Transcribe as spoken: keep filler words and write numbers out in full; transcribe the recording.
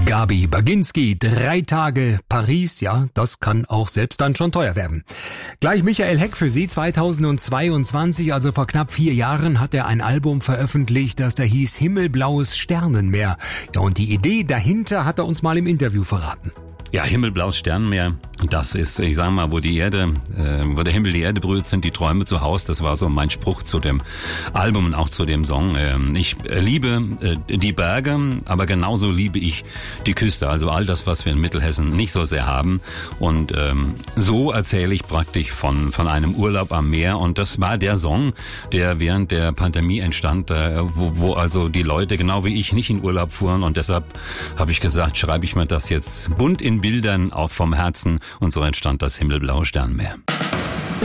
Gabi Baginski, drei Tage Paris, ja, das kann auch selbst dann schon teuer werden. Gleich Michael Heck für Sie, zweitausendzweiundzwanzig, also vor knapp vier Jahren, hat er ein Album veröffentlicht, das da hieß Himmelblaues Sternenmeer. Ja, und die Idee dahinter hat er uns mal im Interview verraten. Ja, Himmelblaues Sternenmeer, das ist, ich sag mal, wo die Erde, äh, wo der Himmel die Erde berührt, sind die Träume zu Haus. Das war so mein Spruch zu dem Album und auch zu dem Song. Ähm, ich liebe äh, die Berge, aber genauso liebe ich die Küste. Also all das, was wir in Mittelhessen nicht so sehr haben. Und ähm, so erzähle ich praktisch von von einem Urlaub am Meer. Und das war der Song, der während der Pandemie entstand, äh, wo, wo also die Leute genau wie ich nicht in Urlaub fuhren. Und deshalb habe ich gesagt, schreibe ich mir das jetzt bunt in Bildern auch vom Herzen, und so entstand das Himmelblaue Sternenmeer.